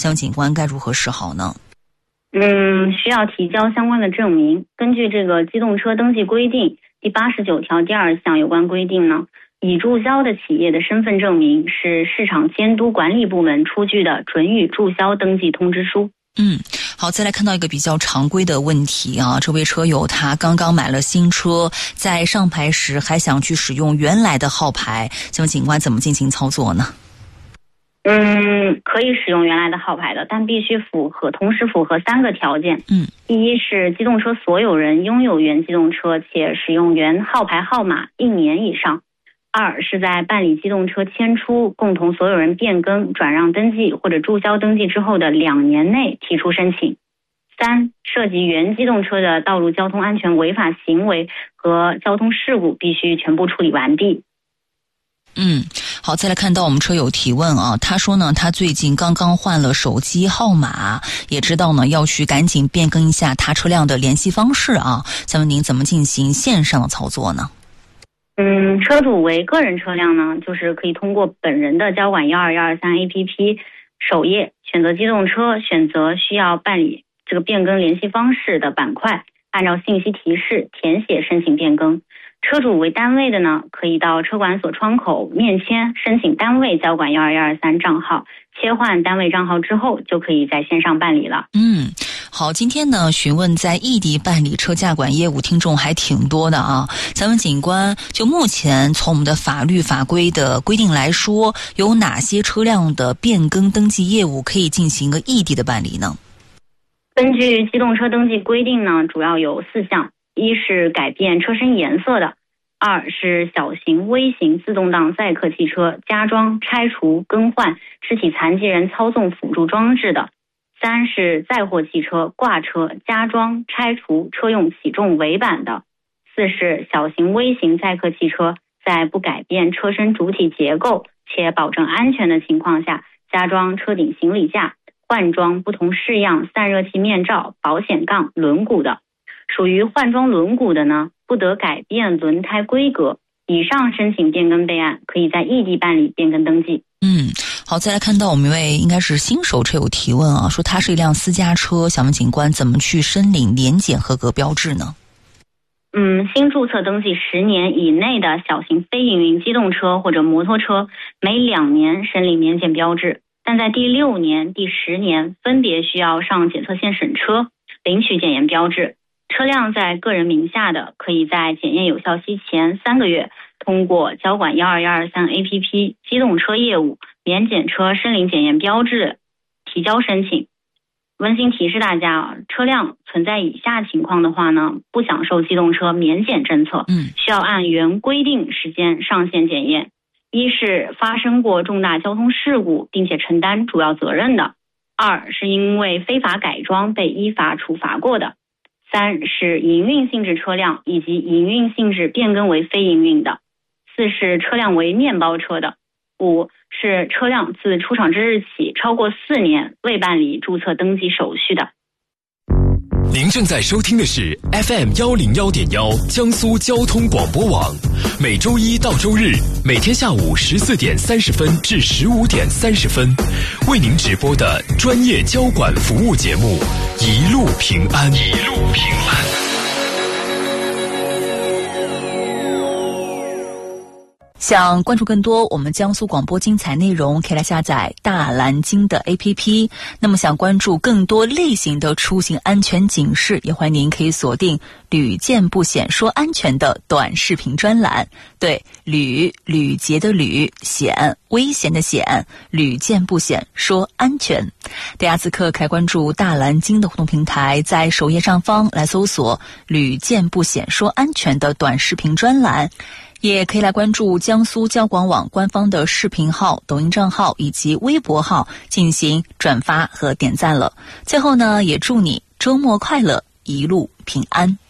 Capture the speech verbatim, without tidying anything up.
请问警官该如何是好呢？ 嗯，需要提交相关的证明。根据这个机动车登记规定第八十九条第二项有关规定呢，已注销的企业的身份证明是市场监督管理部门出具的准予注销登记通知书。 嗯，好，再来看到一个比较常规的问题啊，这位车友他刚刚买了新车，在上牌时还想去使用原来的号牌，请问警官怎么进行操作呢？ 嗯，可以使用原来的号牌的，但必须符合同时符合三个条件。 嗯， 第一是机动车所有人拥有原机动车且使用原号牌号码一年以上。二是在办理机动车迁出、共同所有人变更、转让登记或者注销登记之后的两年内提出申请。三，涉及原机动车的道路交通安全违法行为和交通事故必须全部处理完毕。 嗯，好，再来看到我们车友提问啊，他说呢，他最近刚刚换了手机号码，也知道呢要去赶紧变更一下他车辆的联系方式啊，想问您怎么进行线上的操作呢？ 嗯，车主为个人车辆呢，就是可以通过本人的交管一二一二三 A P P 首页选择机动车，选择需要办理这个变更联系方式的板块，按照信息提示填写申请变更。车主为单位的呢，可以到车管所窗口面签申请单位交管一二一二三账号，切换单位账号之后就可以在线上办理了。 嗯，好，今天呢询问在异地办理车驾管业务听众还挺多的啊。咱们警官就目前从我们的法律法规的规定来说，有哪些车辆的变更登记业务可以进行个异地的办理呢？ 根据机动车登记规定呢，主要有四项。一是改变车身颜色的，二是小型微型自动挡载客汽车加装、拆除、更换肢体残疾人操纵辅助装置的，三是载货汽车挂车加装、拆除车用起重尾板的，四是小型微型载客汽车在不改变车身主体结构且保证安全的情况下，加装车顶行李架、换装不同式样散热器面罩、保险杠、轮毂的。属于换装轮毂的呢，不得改变轮胎规格。以上申请变更备案，可以在异地办理变更登记。 嗯，好，再来看到我们一位应该是新手车友提问啊，说他是一辆私家车，想问警官怎么去申领年检合格标志呢？ 嗯，新注册登记十年以内的小型非营运机动车或者摩托车，每两年申领年检标志，但在第六年、第十年分别需要上检测线审车，领取检验标志。车辆在个人名下的，可以在检验有效期前三个月，通过交管一二一二三 A P P 机动车业务免检车申领检验标志提交申请。温馨提示大家啊，车辆存在以下情况的话呢，不享受机动车免检政策， 嗯， 需要按原规定时间上线检验。一是发生过重大交通事故并且承担主要责任的，二是因为非法改装被依法处罚过的，三是营运性质车辆以及营运性质变更为非营运的，四是车辆为面包车的，五是车辆自出厂之日起超过四年未办理注册登记手续的。 您正在收听的是 F M 一零一点一江苏交通广播网，每周一到周日每天下午十四点三十分至十五点三十分，为您直播的专业交管服务节目，一路平安，一路平安。 想关注更多我们江苏广播精彩内容，可以来下载大蓝鲸的 A P P。那么想关注更多类型的出行安全警示，也欢迎您可以锁定屡见不鲜说安全的短视频专栏。对，屡吕捷的吕，险危险的险，屡见不鲜说安全。大家此刻可以关注大蓝鲸的互动平台，在首页上方来搜索屡见不鲜说安全的短视频专栏。也可以来关注江苏交广网官方的视频号、抖音账号以及微博号进行转发和点赞了。最后呢，也祝你周末快乐，一路平安。